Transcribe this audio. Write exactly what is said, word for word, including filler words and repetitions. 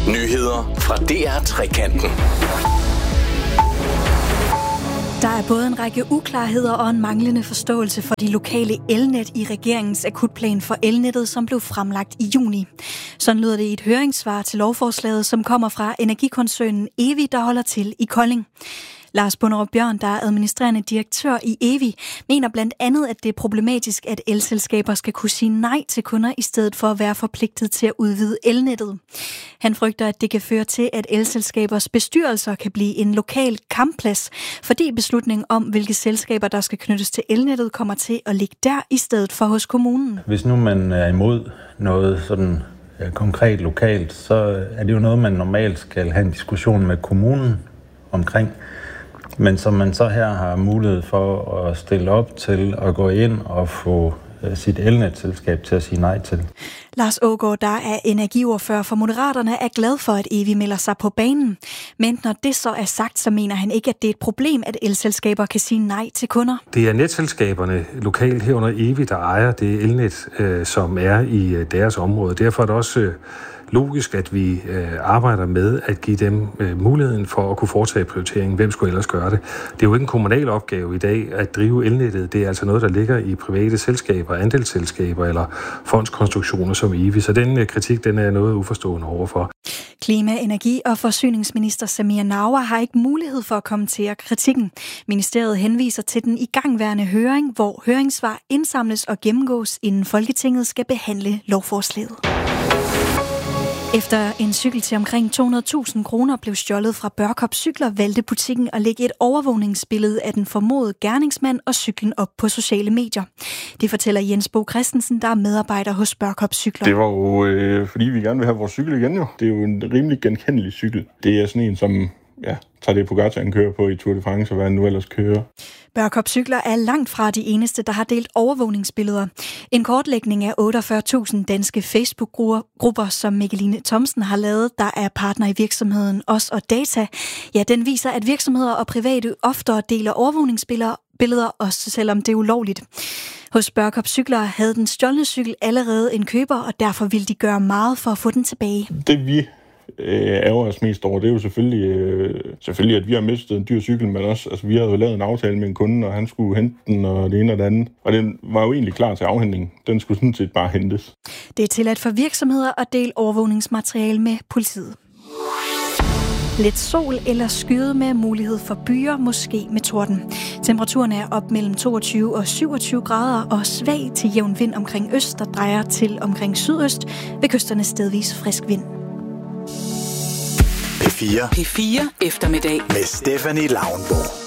Nyheder fra D R Trekanten. Der er både en række uklarheder og en manglende forståelse for de lokale elnet i regeringens akutplan for elnettet, som blev fremlagt i juni. Sådan lyder det i et høringssvar til lovforslaget, som kommer fra energikoncernen Evi, der holder til i Kolding. Lars Bunderup Bjørn, der er administrerende direktør i Evi, mener blandt andet, at det er problematisk, at elselskaber skal kunne sige nej til kunder, i stedet for at være forpligtet til at udvide elnettet. Han frygter, at det kan føre til, at elselskabers bestyrelser kan blive en lokal kampplads, fordi beslutningen om, hvilke selskaber, der skal knyttes til elnettet, kommer til at ligge der, i stedet for hos kommunen. Hvis nu man er imod noget sådan konkret lokalt, så er det jo noget, man normalt skal have en diskussion med kommunen omkring. Men som man så her har mulighed for at stille op til at gå ind og få sit elnetselskab til at sige nej til. Lars Aagaard, der er energiordfører for Moderaterne, er glad for, at Evi melder sig på banen. Men når det så er sagt, så mener han ikke, at det er et problem, at elselskaber kan sige nej til kunder. Det er netselskaberne lokalt herunder Evi, der ejer det elnet, øh, som er i øh, deres område. Derfor er det også øh, logisk, at vi øh, arbejder med at give dem øh, muligheden for at kunne foretage prioriteringen. Hvem skulle ellers gøre det? Det er jo ikke en kommunal opgave i dag at drive elnettet. Det er altså noget, der ligger i private selskaber, andelsselskaber eller fondskonstruktioner som Evi. Så den øh, kritik, den er noget uforstående overfor. Klima-, energi- og forsyningsminister Samir Nawa har ikke mulighed for at kommentere kritikken. Ministeriet henviser til den igangværende høring, hvor høringssvar indsamles og gennemgås, inden Folketinget skal behandle lovforslaget. Efter en cykel til omkring to hundrede tusind kroner blev stjålet fra Børkop Cykler, valgte butikken at lægge et overvågningsbillede af den formodede gerningsmand og cyklen op på sociale medier. Det fortæller Jens Bo Christensen, der er medarbejder hos Børkop Cykler. Det var jo, øh, fordi vi gerne vil have vores cykel igen jo. Det er jo en rimelig genkendelig cykel. Det er sådan en, som ja, tager det på Pogačar kører på i Tour de France, og hvad han nu ellers kører. Børkop Cykler er langt fra de eneste, der har delt overvågningsbilleder. En kortlægning af otteogfyrre tusind danske Facebook-grupper, som Mikkeline Thomsen har lavet, der er partner i virksomheden Os og Data, ja, den viser, at virksomheder og private oftere deler overvågningsbilleder, også selvom det er ulovligt. Hos Børkop Cykler havde den stjålne cykel allerede en køber, og derfor ville de gøre meget for at få den tilbage. Det vi ærger os mest over, det er jo selvfølgelig, øh, selvfølgelig, at vi har mistet en dyr cykel, men også, altså, vi havde jo lavet en aftale med en kunde, og han skulle hente den, og det ene og det andet. Og den var jo egentlig klar til afhentning. Den skulle sådan set bare hentes. Det er tilladt for virksomheder at dele overvågningsmateriale med politiet. Lidt sol eller skyet med mulighed for byer, måske med torden. Temperaturen er op mellem toogtyve og syvogtyve grader og svag til jævn vind omkring øst, der drejer til omkring sydøst. Ved kysterne stedvis frisk vind. P fire. P fire eftermiddag Med Stephanie Lauenborg.